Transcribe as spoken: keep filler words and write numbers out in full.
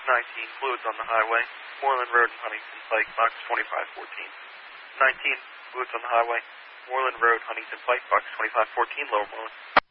nineteen, fluids on the highway, Moreland Road and Huntington Pike, box twenty-five fourteen. nineteen, fluids on the highway, Moreland Road, Huntington Pike, box twenty-five fourteen, Lower Moreland.